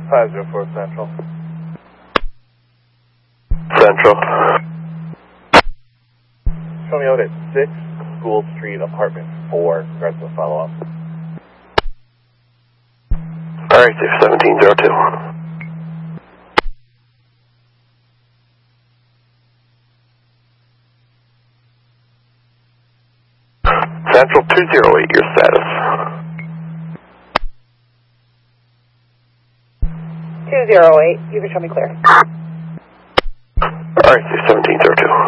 504 Central. Central. Show me out at 6 Gould Street, apartment 4. Regards to the follow-up. Alright, 1702. Central 208, your status. 208, you can show me clear. Alright, 1702.